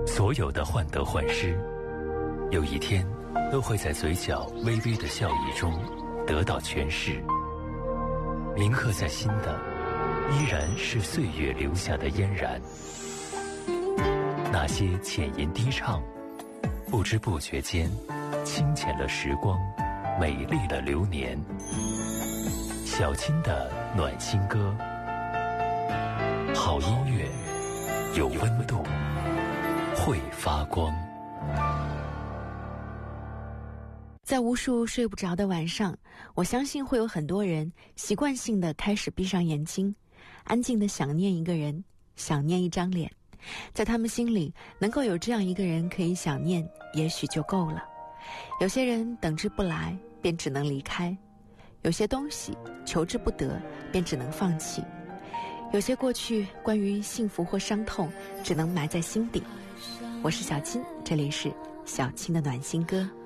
所有的患得患失，有一天都会在嘴角微微的笑意中得到诠释。铭刻在心的，依然是岁月留下的嫣然。那些浅吟低唱，不知不觉间清浅了时光，美丽了流年。小青的暖心歌，好音乐，有温度，会发光。 在无数睡不着的晚上，我相信会有很多人习惯性的开始闭上眼睛，安静的想念一个人，想念一张脸。在他们心里，能够有这样一个人可以想念，也许就够了。有些人等之不来，便只能离开；有些东西求之不得，便只能放弃；有些过去关于幸福或伤痛，只能埋在心底。我是小青，这里是小青的暖心歌。